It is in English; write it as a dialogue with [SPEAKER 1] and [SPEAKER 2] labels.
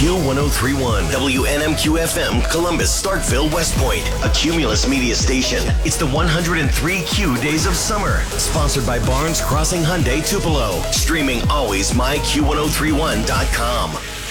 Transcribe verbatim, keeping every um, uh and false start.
[SPEAKER 1] Q ten thirty-one, W N M Q F M, Columbus, Starkville, West Point, a Cumulus media station. It's the one hundred three Q Days of Summer, sponsored by Barnes Crossing Hyundai Tupelo. Streaming always my Q ten thirty-one dot com.